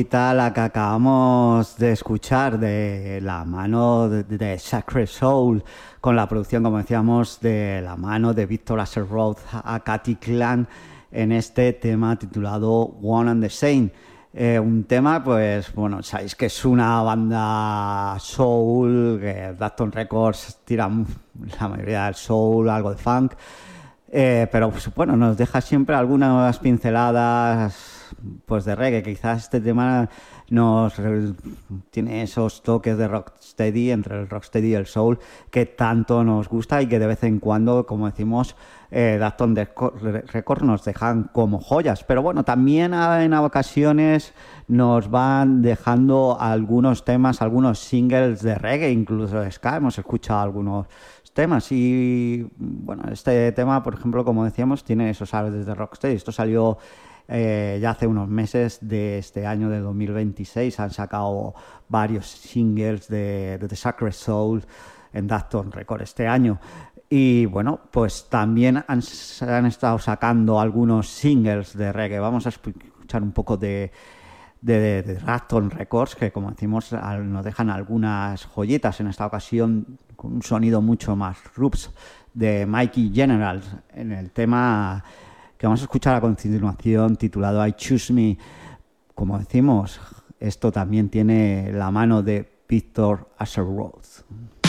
La que acabamos de escuchar de la mano de Sacred Soul, con la producción, como decíamos, de la mano de Victor Asher-Rhodes a Katy Clan en este tema titulado One and the Same. Un tema, pues bueno, sabéis que es una banda soul, que Dacton Records tira la mayoría del soul, algo de funk, pero pues, bueno, nos deja siempre algunas pinceladas pues de reggae. Quizás este tema tiene esos toques de rocksteady, entre el rocksteady y el soul, que tanto nos gusta y que de vez en cuando, como decimos, Dacton Records nos dejan como joyas. Pero bueno, también en ocasiones nos van dejando algunos temas, algunos singles de reggae, incluso de ska. Hemos escuchado algunos temas y bueno, este tema, por ejemplo, como decíamos, tiene esos aires de rocksteady. Esto salió ya hace unos meses de este año de 2026. Han sacado varios singles de The Sacred Soul en Dacton Records este año. Y bueno, pues también han estado sacando algunos singles de reggae. Vamos a escuchar un poco de Dacton Records, que como decimos nos dejan algunas joyitas, en esta ocasión con un sonido mucho más roots, de Mikey General, en el tema que vamos a escuchar a continuación, titulado I Choose Me. Como decimos, esto también tiene la mano de Victor Asher-Rhodes.